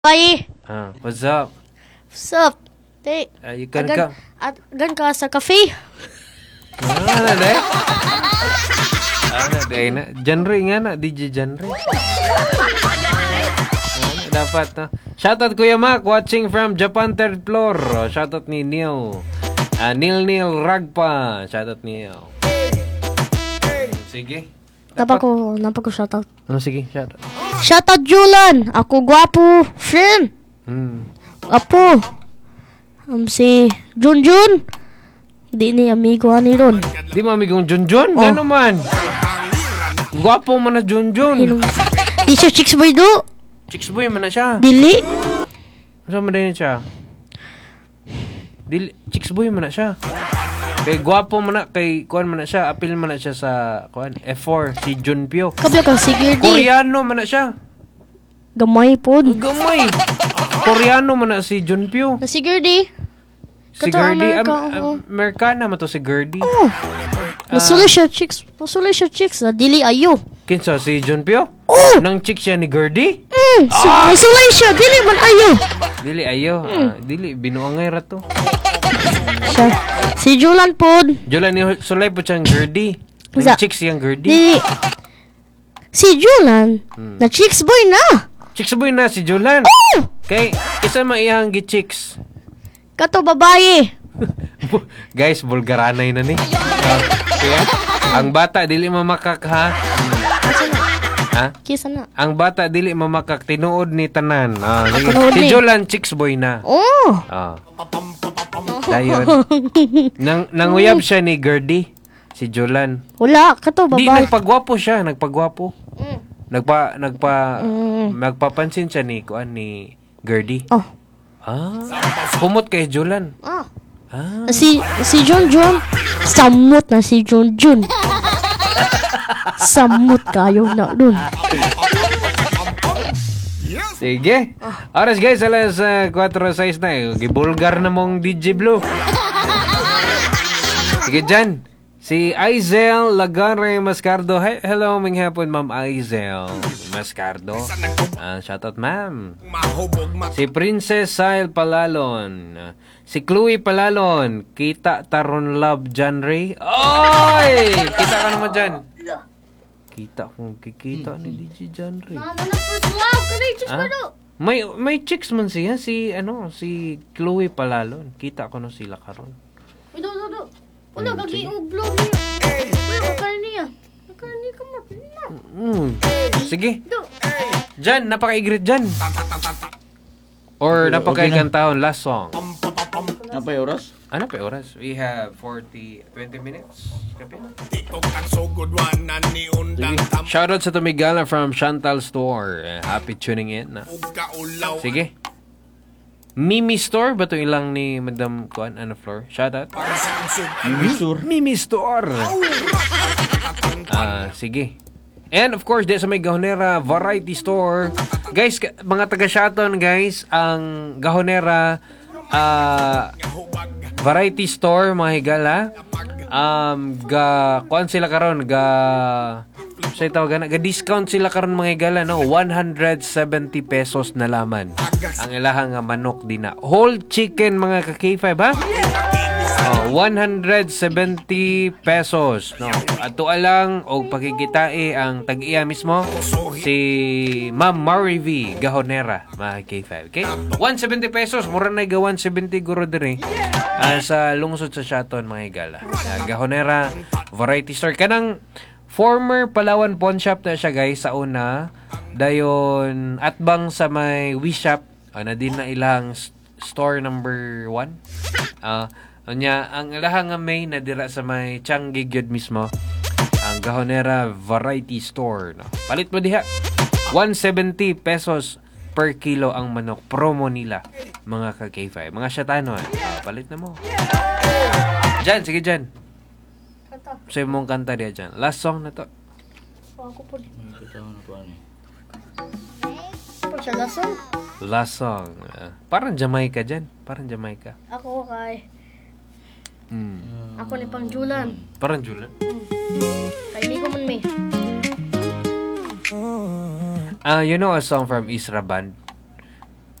Ay, What's up? what's up? Te, You can come. agan ka sa cafe? Ano na? Ano na? Genre nga na, DJ genre. Dapat na. Shoutout Kuya Mac, watching from Japan 3rd floor. Shoutout ni Neil. Neil Ragpa. Shoutout Neil. Sige. Napa ko shoutout. Sige, shoutout. Shoutout Julan! Ako gwapo, friend! Apo! Si Junjun! Di ni amigo ani ron. Di mo amigong Junjun? Oh. Ano man? Gwapo man na Junjun. Di siya chicks boy do. Chicks boy man na siya. Dili. Saan man din siya? Chicks boy man na siya. Kay gwapo man na, kay kuan man na siya, apil man na siya sa kuan F4 si Junpyo. Kabla kang sige di. Koreano man na siya. Gamay pod. Gamay. Koreano man na si Junpyo. Na sige di. Si Kato Gerdy, Amerika, Amerikana man to si Gerdy. Oh. Masuli siya chicks. Dili ayo. Kinsa si Junpyo? Oh. Nang chick siya ni Gerdy? Masuli siya. Dili man ayo. Dili ayo. Dili binuangay ra to. Siya. Si Julan pod. Jola ni Sulay po siyang Gerdy. Za- Nang chick siyang Gerdy. Dili. Si Julan. Na chicks boy na. Chicks boy na si Julan. Oh! Kay isa maiyang gi-chicks. Kato babae. Guys, bulgaranay na ni. Kaya, ang bata dili mamakak ha. Ha? Kisa na. Ang bata dili mamakak tinuod ni tanan. Sige. Tinuod Si ni. Jolan chicks boy na. Oh. Dayon. Nanguyab siya ni Gerdy. Si Jolan. Wala. Kato Di babae. nagpagwapo siya, nagpagwapo. Nagpapansin siya ni kuan ni Gerdy. Oh. Kumot kay Jolan. Ah. Si John. Samot na si John. Samot kayo na dun. Sige. Oras guys, alas 4:06 na eh. Gibulgar na mong DJ Blue. Sige dyan. Si Aizel Lagare Mascardo. Hello, mga hapon, Ma'am Aizel Mascardo. Shoutout, ma'am. Si Princess Sail Palalon. Si Chloe Palalon. Kita taron love John Ray. Oy! Kita ka naman dyan. Kita kung kikita ni DJ John Ray. May chicks man siya. Si Chloe Palalon. Kita ko na sila karon. Wala kagi vlog niya. Wala ka niya. Nakani ka mo. Sige. Jan, napaka-igrit dyan. Or napaka-ikantahon. Last song. Apa ya oras? Ano pa oras? We have 20 minutes. Kapi na. Sige. Shoutout sa Tumigala from Chantal Store. Happy tuning in. Sige. Mimi Store ba ito ilang ni Madam Kuan Ana Flor? Shoutout. Mimi Store. Sige. And of course, sa may Gahonera Variety Store. Guys, mga taga-shouton guys, ang Gahonera Variety Store, mga higala. Kuan sila karon ga-discount sila karon mga higala, no? 170 pesos na laman ang ilahang manok din na whole chicken mga ka-K5 ha. 170 pesos, no? Ato alang og pakikitae ang tag-iya mismo si Ma'am Mary V Gahonera mga K5. Okay? 170 pesos, mura na ga 170 guro dire. Sa lungsod sa Shaton mga higala. Gahonera Variety Store kanang former Palawan Pawn Shop na siya guys sa una. Dayon atbang sa may Wish Shop na din na ilang store number 1. Ang ilahang may nadira sa may Changi gyud mismo ang Gahonera Variety Store, no? Palit mo diha 170 pesos per kilo ang manok, promo nila mga ka-K5 mga syatano palit na mo dyan, sige dyan sa mong kanta diya dyan, last song na to. Ako po. Siya last song parang Jamaica dyan, Ako kay Ako ni pang Julan. Parang Julan. Kay Miko man may. You know a song from Isra Band?